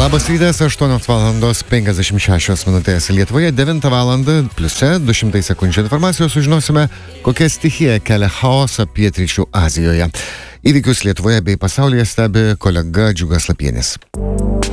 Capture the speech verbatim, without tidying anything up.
Labas rytas, aštuonios valandos penkiasdešimt šešios minutės Lietuvoje, devintą valandą, plius čia du šimtai sekundžių informacijos sužinosime, kokia stichija kelia chaosą pietryčių Azijoje. Įvykius Lietuvoje bei pasaulyje stebi kolega Džiugas Lapienis.